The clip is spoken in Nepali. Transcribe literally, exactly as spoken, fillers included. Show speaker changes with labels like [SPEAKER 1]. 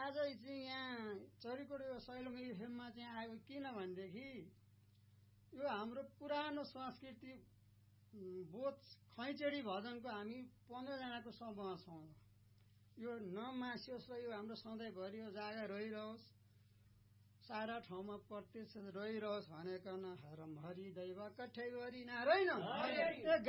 [SPEAKER 1] आज चाहिँ यहाँ चरीकोट सैलुङ एफएममा चाहिँ आएको किनभनेदेखि यो हाम्रो पुरानो संस्कृति बोध खैचडी भजनको हामी पन्ध्रजनाको समूह छौँ। यो नमासियोस् र यो हाम्रो सधैँभरि यो जागा रहिरहोस्, सारा ठाउँमा प्रत्यक्ष रहिरहोस् भनेकन हरम हरि दैव कठैवरी नारायण